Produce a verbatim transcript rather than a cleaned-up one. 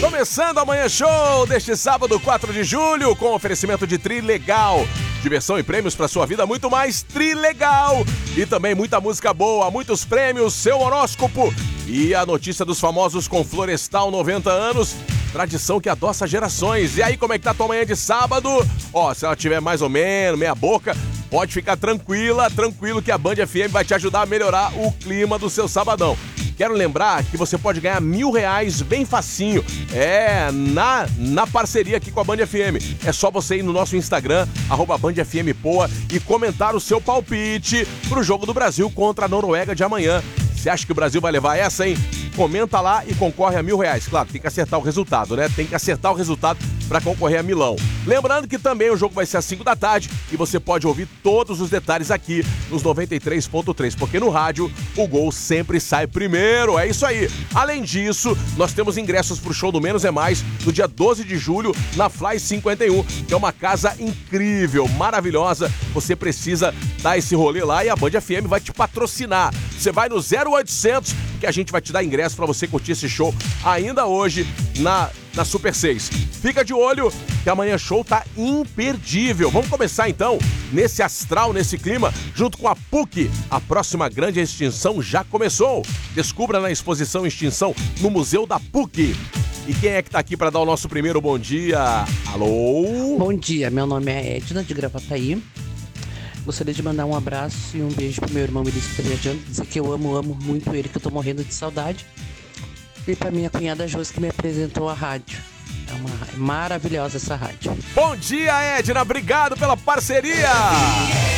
Começando a Manhã Show deste sábado, quatro de julho, com oferecimento de Trilegal. Diversão e prêmios para sua vida, muito mais Trilegal. E também muita música boa, muitos prêmios, seu horóscopo. E a notícia dos famosos com Florestal noventa anos, tradição que adoça gerações. E aí, como é que tá a tua manhã de sábado? Ó, se ela tiver mais ou menos, meia boca, pode ficar tranquila, tranquilo que a Band F M vai te ajudar a melhorar o clima do seu sabadão. Quero lembrar que você pode ganhar mil reais bem facinho. É, na, na parceria aqui com a Band F M. É só você ir no nosso Instagram, arroba Band F M Poa, e comentar o seu palpite pro jogo do Brasil contra a Noruega de amanhã. Você acha que o Brasil vai levar essa, hein? Comenta lá e concorre a mil reais. Claro, tem que acertar o resultado, né? Tem que acertar o resultado para concorrer a milão. Lembrando que também o jogo vai ser às cinco da tarde e você pode ouvir todos os detalhes aqui nos noventa e três ponto três, porque no rádio o gol sempre sai primeiro. É isso aí. Além disso, nós temos ingressos pro show do Menos é Mais no dia doze de julho na Fly cinquenta e um, que é uma casa incrível, maravilhosa. Você precisa dar esse rolê lá e a Band F M vai te patrocinar. Você vai no zero oitocentos que a gente vai te dar ingresso para você curtir esse show ainda hoje na, na Super seis. Fica de olho que amanhã show tá imperdível. Vamos começar então nesse astral, nesse clima, junto com a P U C. A próxima grande extinção já começou. Descubra na exposição Extinção no Museu da P U C. E quem é que tá aqui para dar o nosso primeiro bom dia? Alô? Bom dia, meu nome é Edna de Gravataí. Gostaria de mandar um abraço e um beijo pro meu irmão Elis que tá viajando, dizer que eu amo, amo muito ele, que eu tô morrendo de saudade. E pra minha cunhada Josi, que me apresentou a rádio. É uma é maravilhosa essa rádio. Bom dia, Edna, obrigado pela parceria!